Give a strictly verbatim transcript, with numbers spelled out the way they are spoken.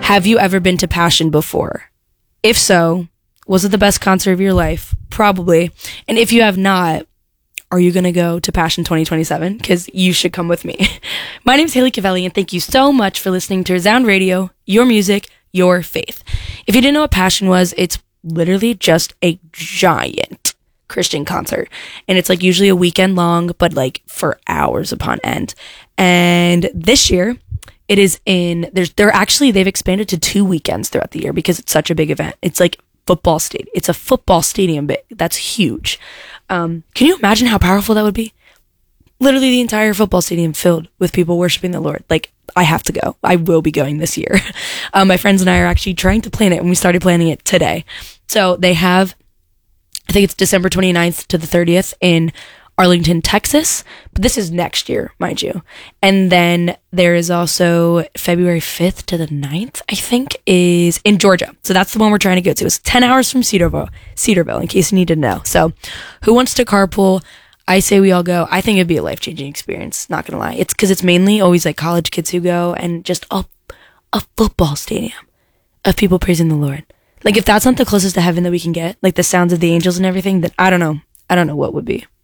Have you ever been to Passion before? If so, was it the best concert of your life? Probably. And if you have not, are you going to go to Passion twenty twenty-seven? Because you should come with me. My name is Haley Cavelli, and thank you so much for listening to Resound Radio, your music, your faith. If you didn't know what Passion was, it's literally just a giant Christian concert. And it's like usually a weekend long, but like for hours upon end. And this year, it is in, there's, they're actually, they've expanded to two weekends throughout the year because it's such a big event. It's like football stadium. It's a football stadium big. That's huge. Um, can you imagine how powerful that would be? Literally the entire football stadium filled with people worshiping the Lord. Like, I have to go. I will be going this year. um, my friends and I are actually trying to plan it, and we started planning it today. So they have, I think it's December twenty-ninth to the thirtieth in Arlington, Texas. But this is next year, mind you. And then there is also February fifth to the ninth, I think, is in Georgia. So that's the one we're trying to go to. It's ten hours from Cedarville, Cedarville, in case you need to know. So who wants to carpool? I say we all go. I think it'd be a life-changing experience, not gonna lie. It's because it's mainly always like college kids who go, and just a, a football stadium of people praising the Lord. Like, if that's not the closest to heaven that we can get, like the sounds of the angels and everything, then I don't know. I don't know what would be.